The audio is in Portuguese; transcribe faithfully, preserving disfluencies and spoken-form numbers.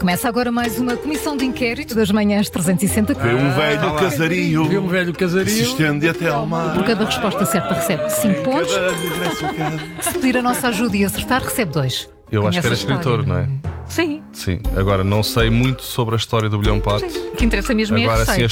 Começa agora mais uma comissão de inquérito das manhãs trezentos e sessenta. Vê um velho Ah, casario, Vê um velho que casario. se estende até ao mar. Por cada resposta certa recebe cinco pontos. Cada regresso a casa. Se pedir a nossa ajuda e acertar, recebe dois. Eu acho que era Conhece a escritor, história? não é? Sim. Sim. Agora, não sei muito sobre a história do Bilhão Pato. O que interessa mesmo é a Agora, sim, a receita.